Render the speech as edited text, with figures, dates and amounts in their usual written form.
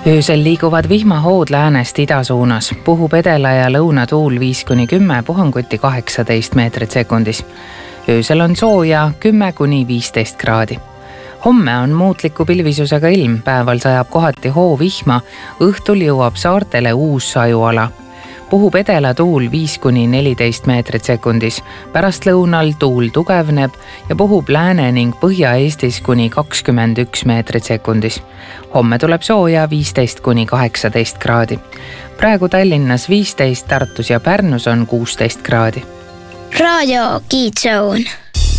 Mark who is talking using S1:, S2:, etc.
S1: Öösel liiguvad vihmahood läänest ida suunas, puhub edela- ja lõunatuul 5-10, puhanguti 18 meetrit sekundis. Öösel on sooja 10-15 kraadi. Homme on muutliku pilvisusega ilm, päeval sajab kohati hoovihma, õhtul jõuab saartele uus sajuala. Puhub edela tuul 5-14 meetrit sekundis, pärast lõunal tuul tugevneb ja puhub Lääne- ning Põhja-Eestis kuni 21 meetrit sekundis. Homme tuleb sooja 15-18 kraadi. Praegu Tallinnas 15, Tartus ja Pärnus on 16 kraadi.
S2: Raadio Kiidzoon.